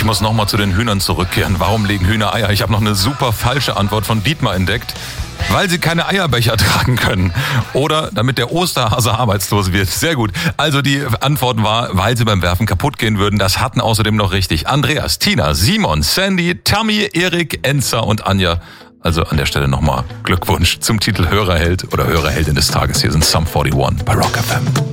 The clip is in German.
Ich muss nochmal zu den Hühnern zurückkehren. Warum legen Hühner Eier? Ich habe noch eine super falsche Antwort von Dietmar entdeckt. Weil sie keine Eierbecher tragen können. Oder damit der Osterhase arbeitslos wird. Sehr gut. Also die Antwort war, weil sie beim Werfen kaputt gehen würden. Das hatten außerdem noch richtig Andreas, Tina, Simon, Sandy, Tammy, Erik, Enza und Anja. Also an der Stelle nochmal Glückwunsch zum Titel Hörerheld oder Hörerheldin des Tages. Hier sind Sum 41 bei Rock FM.